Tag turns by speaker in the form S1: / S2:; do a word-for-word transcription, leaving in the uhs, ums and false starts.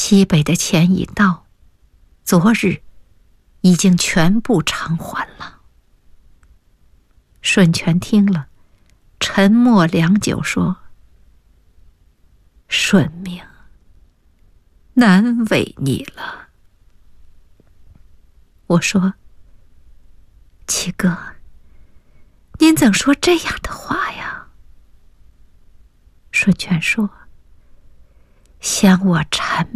S1: 西北的钱已到，昨日已经全部偿还了。顺全听了，沉默良久，说：“顺命，难为你了。”我说：“七哥，您怎说这样的话呀？”顺全说：“想我缠